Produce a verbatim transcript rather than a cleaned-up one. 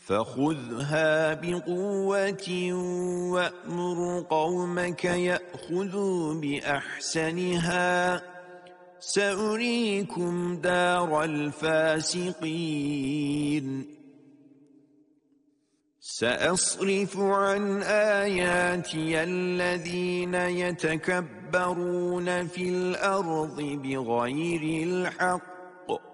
فخذها بقوة وأمر قومك يأخذوا بأحسنها سأريكم دار الفاسقين سأصرف عن آياتي الذين يتكبرون في الأرض بغير الحق